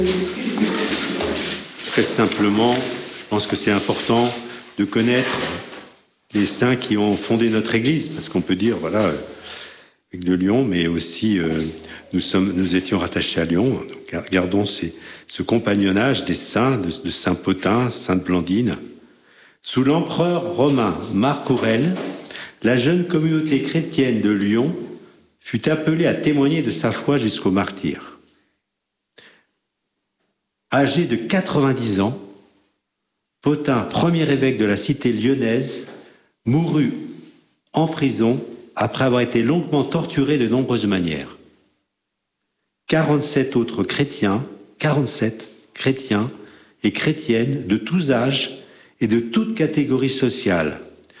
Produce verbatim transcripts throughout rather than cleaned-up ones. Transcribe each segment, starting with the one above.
Très simplement, je pense que c'est important de connaître les saints qui ont fondé notre Église, parce qu'on peut dire, voilà, avec de Lyon, mais aussi euh, nous, sommes, nous étions rattachés à Lyon. Donc, gardons ces, ce compagnonnage des saints, de, de Saint Pothin, Sainte Blandine. Sous l'empereur romain Marc Aurèle, la jeune communauté chrétienne de Lyon fut appelée à témoigner de sa foi jusqu'au martyre. Âgé de quatre-vingt-dix ans, Pothin, premier évêque de la cité lyonnaise, mourut en prison après avoir été longuement torturé de nombreuses manières. quarante-sept autres chrétiens, quarante-sept chrétiens et chrétiennes de tous âges et de toutes catégories sociales,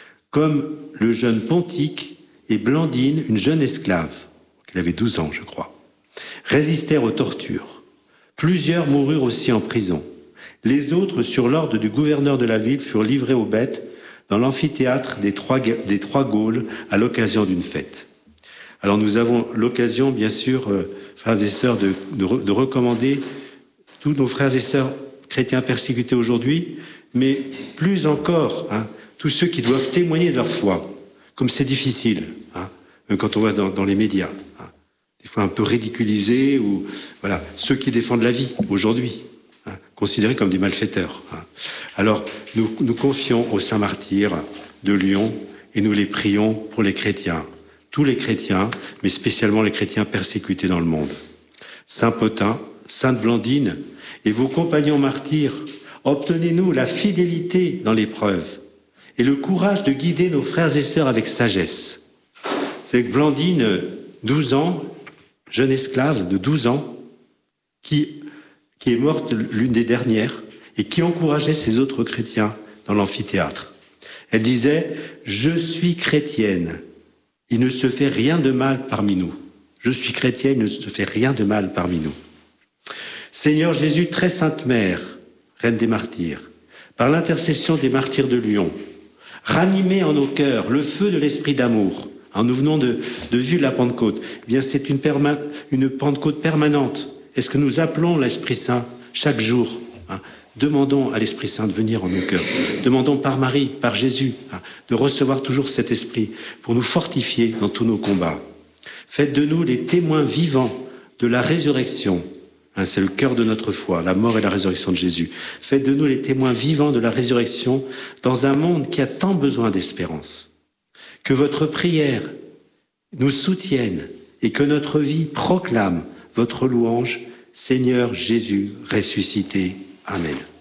comme le jeune Pontique et Blandine, une jeune esclave, qui avait douze ans, je crois, résistèrent aux tortures. Plusieurs moururent aussi en prison. Les autres, sur l'ordre du gouverneur de la ville, furent livrés aux bêtes dans l'amphithéâtre des Trois, des Trois Gaules à l'occasion d'une fête. Alors nous avons l'occasion, bien sûr, euh, frères et sœurs, de, de, de recommander tous nos frères et sœurs chrétiens persécutés aujourd'hui, mais plus encore, hein, tous ceux qui doivent témoigner de leur foi, comme c'est difficile, hein, même quand on va dans, dans les médias, hein, des fois un peu ridiculisés, ou voilà, ceux qui défendent la vie aujourd'hui, hein, considérés comme des malfaiteurs. Hein. Alors, nous nous confions aux saints martyrs de Lyon et nous les prions pour les chrétiens, tous les chrétiens, mais spécialement les chrétiens persécutés dans le monde. Saint Pothin, Sainte Blandine et vos compagnons martyrs, obtenez-nous la fidélité dans l'épreuve et le courage de guider nos frères et sœurs avec sagesse. C'est Blandine, douze ans, jeune esclave de douze ans, qui, qui est morte l'une des dernières et qui encourageait ces autres chrétiens dans l'amphithéâtre. Elle disait « Je suis chrétienne, il ne se fait rien de mal parmi nous. Je suis chrétienne, il ne se fait rien de mal parmi nous. » Seigneur Jésus, très sainte Mère, Reine des martyrs, par l'intercession des martyrs de Lyon, ranimez en nos cœurs le feu de l'esprit d'amour. En nous venons de, de vivre la Pentecôte, eh bien c'est une, perma, une Pentecôte permanente. Est-ce que nous appelons l'Esprit Saint chaque jour, hein? Demandons à l'Esprit Saint de venir en nos cœurs. Demandons par Marie, par Jésus, hein, de recevoir toujours cet Esprit pour nous fortifier dans tous nos combats. Faites de nous les témoins vivants de la résurrection. Hein, c'est le cœur de notre foi, la mort et la résurrection de Jésus. Faites de nous les témoins vivants de la résurrection dans un monde qui a tant besoin d'espérance. Que votre prière nous soutienne et que notre vie proclame votre louange, Seigneur Jésus ressuscité. Amen.